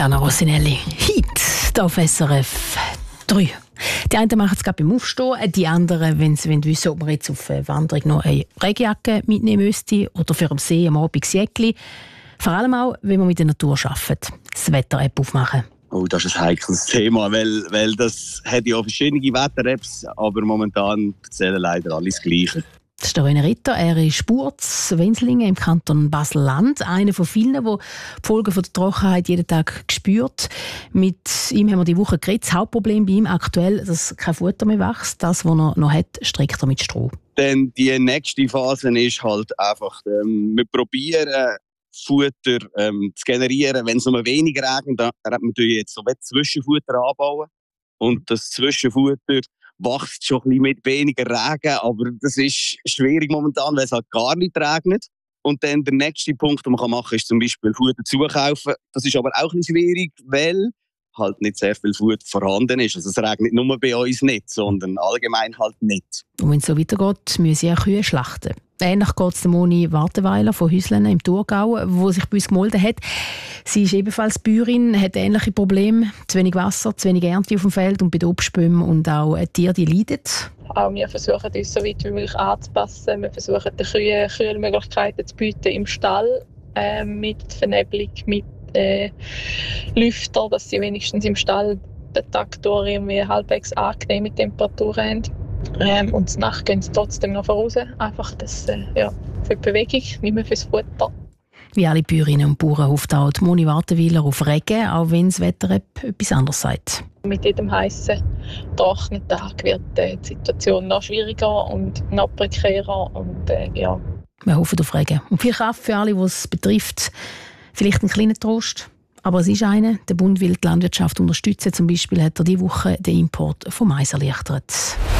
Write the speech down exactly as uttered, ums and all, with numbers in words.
Dana Rossinelli, Hit, hier auf S R F drei. Die einen machen es gerade beim Aufstehen, die anderen, wenn sie wissen, ob man jetzt auf eine Wanderung noch eine Regenjacke mitnehmen müsste oder für am See am Abend das Jäckli. Vor allem auch, wenn man mit der Natur arbeitet, das Wetter-App aufmachen. Oh, das ist ein heikles Thema, weil, weil das hat ja verschiedene Wetter-Apps, aber momentan erzählen leider alles Gleiche. Das ist der René Ritter, er ist Burz, Wenslingen im Kanton Basel-Land. Einer von vielen, der die Folgen der Trockenheit jeden Tag spürt. Mit ihm haben wir die Woche geredet. Das Hauptproblem bei ihm aktuell, dass kein Futter mehr wächst. Das, was er noch hat, streckt er mit Stroh. Denn die nächste Phase ist halt einfach, ähm, wir probieren Futter ähm, zu generieren. Wenn es nur weniger regnet, dann hat man jetzt so Zwischenfutter anbauen. Und das Zwischenfutter wächst schon ein bisschen mit weniger Regen, aber das ist schwierig momentan, weil es halt gar nicht regnet. Und dann der nächste Punkt, den man machen kann, ist zum Beispiel Futter zukaufen. Das ist aber auch ein bisschen schwierig, weil halt nicht sehr viel Futter vorhanden ist. Also es regnet nur bei uns nicht, sondern allgemein halt nicht. Und wenn es so weitergeht, müssen auch Kühe schlachten. Ähnlich geht es der Moni Warteweiler von Häuslen im Thurgau, die sich bei uns gemeldet hat. Sie ist ebenfalls Bäuerin, hat ähnliche Probleme. Zu wenig Wasser, zu wenig Ernte auf dem Feld und bei den Obstbäumen. Und auch die Tiere, die leiden. Auch wir versuchen uns so weit wie möglich anzupassen. Wir versuchen den Kühen Kühlmöglichkeiten zu bieten im Stall, äh, mit Vernebelung, mit äh, Lüfter, dass sie wenigstens im Stall den Tag durch irgendwie halbwegs angenehme Temperaturen haben. Ähm, und nachts gehen sie trotzdem noch voraus. Einfach das, äh, ja, für die Bewegung, nicht mehr fürs Futter. Wie alle Bäuerinnen und Bauern hofft auch die Moni Warteweiler auf Regen, auch wenn das Wetter etwas anderes sagt. Mit jedem heißen, trockenen Tag wird äh, die Situation noch schwieriger und noch prekärer. Und, äh, ja. Wir hoffen auf Regen. Und viel Kraft für alle, die es betrifft. Vielleicht ein kleiner Trost, aber es ist einer. Der Bund will die Landwirtschaft unterstützen. Zum Beispiel hat er diese Woche den Import von Mais erleichtert.